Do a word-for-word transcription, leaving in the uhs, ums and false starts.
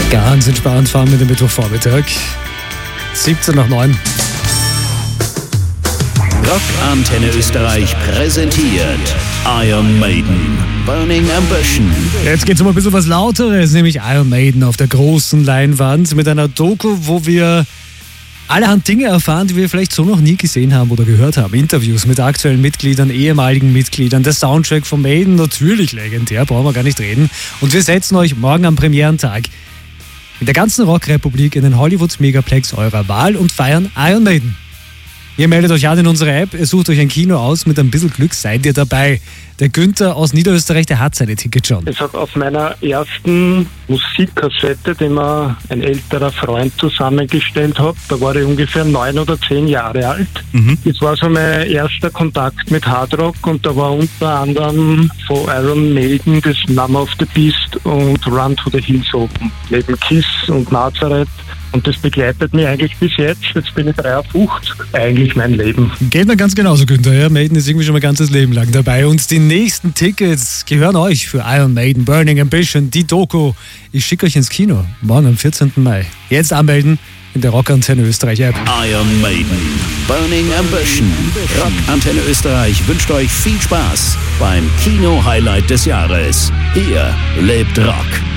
Ganz entspannt fahren mit dem Mittwochvormittag. siebzehn nach neun. Rock Antenne Österreich präsentiert Iron Maiden, Burning Ambition. Jetzt geht's um ein bisschen was Lauteres, nämlich Iron Maiden auf der großen Leinwand mit einer Doku, wo wir allerhand Dinge erfahren, die wir vielleicht so noch nie gesehen haben oder gehört haben. Interviews mit aktuellen Mitgliedern, ehemaligen Mitgliedern, der Soundtrack von Maiden, natürlich legendär, brauchen wir gar nicht reden. Und wir setzen euch morgen am Premierentag in der ganzen Rockrepublik in den Hollywood Megaplex eurer Wahl und feiern Iron Maiden. Ihr meldet euch an in unsere App, ihr sucht euch ein Kino aus, mit ein bisschen Glück seid ihr dabei. Der Günther aus Niederösterreich, der hat seine Tickets schon. Es hat auf meiner ersten Musikkassette, die mir ein älterer Freund zusammengestellt hat, da war ich ungefähr neun oder zehn Jahre alt. Mhm. Das war so mein erster Kontakt mit Hardrock und da war unter anderem von Iron Maiden das Number of the Beast und Run to the Hills Open. Neben Kiss und Nazareth. Und das begleitet mich eigentlich bis jetzt. Jetzt bin ich dreiundfünfzig. Eigentlich mein Leben. Geht mir ganz genauso, Günther. Ja, Maiden ist irgendwie schon mein ganzes Leben lang dabei. Und die nächsten Tickets gehören euch für Iron Maiden, Burning Ambition, die Doku. Ich schicke euch ins Kino. Morgen am vierzehnten Mai. Jetzt anmelden in der Rock Antenne Österreich App. Iron Maiden, Burning Ambition. Rock Antenne Österreich wünscht euch viel Spaß beim Kino-Highlight des Jahres. Hier lebt Rock.